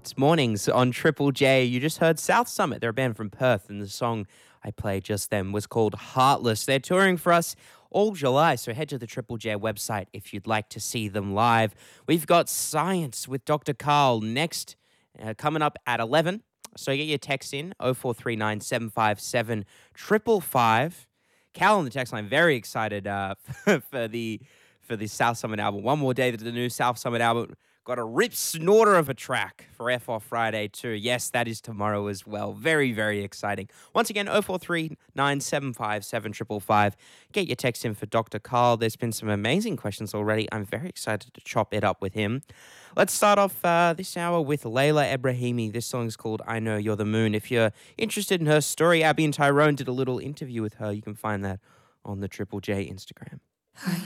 It's mornings on Triple J. You just heard South Summit. They're a band from Perth, and the song I played just then was called Heartless. They're touring for us all July, so head to the Triple J website if you'd like to see them live. We've got Science with Dr. Carl next, coming up at 11. So get your text in, 0439 757 555. Cal on the text line, very excited for the South Summit album. One more day that the new South Summit album got a rip snorter of a track for F Off Friday too. Yes, that is tomorrow as well. Very, very exciting. Once again, 0439 757 555. Get your text in for Dr. Carl. There's been some amazing questions already. I'm very excited to chop it up with him. Let's start off this hour with Layla Ebrahimi. This song is called I Know You're the Moon. If you're interested in her story, Abby and Tyrone did a little interview with her. You can find that on the Triple J Instagram. I